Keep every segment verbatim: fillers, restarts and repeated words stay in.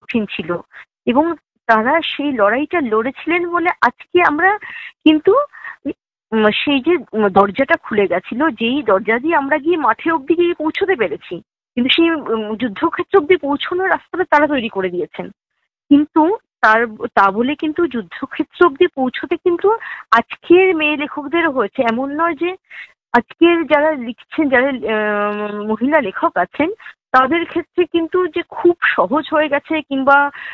কঠিন ছিল এবং তারা সেই লড়াইটা লড়েছিলেন বলে আজকে আমরা কিন্তু উম, সেই যে উম, দরজাটা খুলে গেছিল, যেই দরজা দিয়ে আমরা গিয়ে মাঠে অব্দি গিয়ে পৌঁছতে পেরেছি, কিন্তু সেই উম, যুদ্ধক্ষেত্র অব্দি পৌঁছানোর রাস্তাটা তারা তৈরি করে দিয়েছেন। কিন্তু তার তা বলে কিন্তু যুদ্ধক্ষেত্র অব্দি পৌঁছতে কিন্তু আজকের মেয়ে লেখকদের হয়েছে, এমন নয় যে আজকের যারা লিখছেন, যারা আহ, মহিলা লেখক আছেন তাদের ক্ষেত্রে কিন্তু যে খুব সহজ হয়ে গেছে কিংবা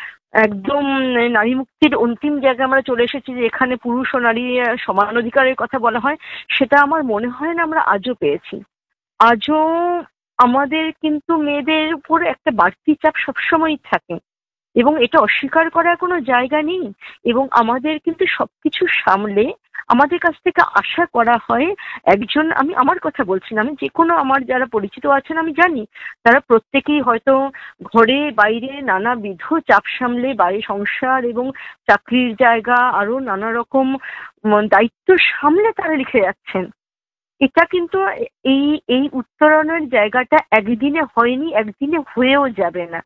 একদম নারী মুক্তির অন্তিম জায়গায় আমরা চলে এসেছি যে এখানে পুরুষ ও নারী আহ, সমান অধিকারের কথা বলা হয়, সেটা আমার মনে হয় না আমরা আজও পেয়েছি। আজও আমাদের কিন্তু মেয়েদের উপর একটা বাড়তি চাপ সবসময়ই থাকে এবং এটা অস্বীকার করার কোনো জায়গা নেই। এবং আমাদের কিন্তু সবকিছু সামলে আমাদের কাছ থেকে আশা করা হয় একজন, আমি আমার কথা বলছি না, আমি যে কোনো আমার যারা পরিচিত আছেন আমি জানি তারা প্রত্যেকেই হয়তো ঘরে বাইরে নানাবিধ চাপ সামলে বাড়ি সংসার এবং চাকরির জায়গা আরো নানা রকম উম, দায়িত্ব সামলে তারা লিখে যাচ্ছেন। এটা কিন্তু এই এই উত্তরণের জায়গাটা একদিনে হয়নি, একদিনে হয়েও যাবে না।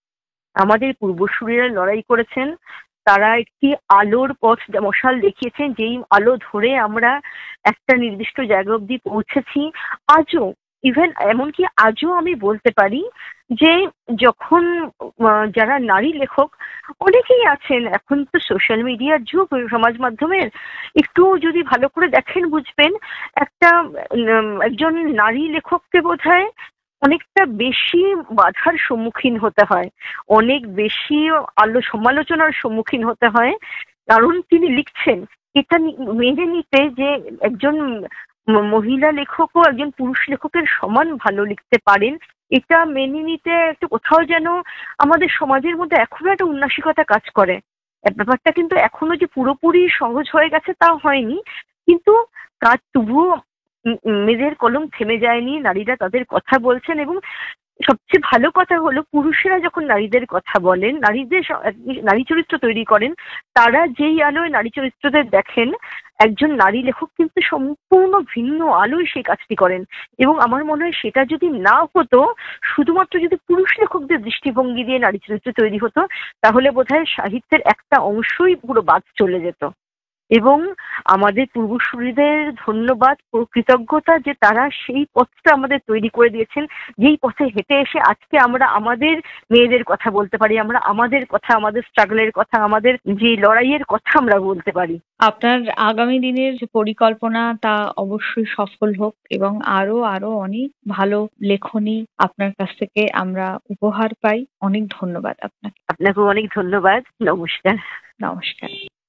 আমাদের পূর্বসূরীরা লড়াই করেছেন, তারা একটি আলোর পথ মশাল দেখিয়েছেন, যেই আলো ধরে আমরা একটা নির্দিষ্ট জায়গা অব্দি পৌঁছেছি। আজও, ইভেন এমনকি আজও আমি বলতে পারি যে যখন আহ, যারা নারী লেখক অনেকেই আছেন, এখন তো সোশ্যাল মিডিয়ার যুগ, সমাজ মাধ্যমের, একটু যদি ভালো করে দেখেন বুঝবেন একটা উম, একজন নারী লেখককে বোধহয় অনেকটা বেশি বাধার সম্মুখীন হতে হয়, অনেক বেশি আলো সমালোচনার সম্মুখীন হতে হয়, কারণ তিনি লিখছেন। এটা নি- মেনে নিতে যে একজন ম- মহিলা লেখকও একজন পুরুষ লেখকের সমান ভালো লিখতে পারেন, এটা মেনে নিতে একটু কোথাও যেন আমাদের সমাজের মধ্যে এখনো একটা উন্নাসিকতা কাজ করে। ব্যাপারটা কিন্তু এখনো যে পুরোপুরি সহজ হয়ে গেছে তা হয়নি, কিন্তু কাজ তবুও উম, উম, মেয়েদের কলম থেমে যায়নি, নারীরা তাদের কথা বলছেন। এবং সবচেয়ে ভালো কথা হলো পুরুষেরা যখন নারীদের কথা বলেন, নারীদের স- নারী চরিত্র তৈরি করেন, তারা যেই আলোয় নারী চরিত্রদের দেখেন, একজন নারী লেখক কিন্তু সম্পূর্ণ ভিন্ন আলোয় সেই কাজটি করেন। এবং আমার মনে হয় সেটা যদি না হতো, শুধুমাত্র যদি পুরুষ লেখকদের দৃষ্টিভঙ্গি দিয়ে নারী চরিত্র তৈরি হতো, তাহলে বোধহয় সাহিত্যের একটা অংশই পুরো বাদ চলে যেত। এবং আমাদের পূর্বসূরীদের ধন্যবাদ ও কৃতজ্ঞতা যে তারা সেই পথটা আমাদের তৈরি করে দিয়েছেন, যেই পথে হেঁটে এসে আজকে আমরা আমাদের মেয়েদের কথা বলতে পারি, আমরা আমাদের কথা, আমাদের স্ট্রাগলের কথা, আমাদের যে লড়াইয়ের কথা আমরা বলতে পারি। আপনার আগামী দিনের যে পরিকল্পনা তা অবশ্যই সফল হোক এবং আরো আরো অনেক ভালো লেখনী আপনার কাছ থেকে আমরা উপহার পাই। অনেক ধন্যবাদ আপনাকে। আপনাকেও অনেক ধন্যবাদ। নমস্কার। নমস্কার।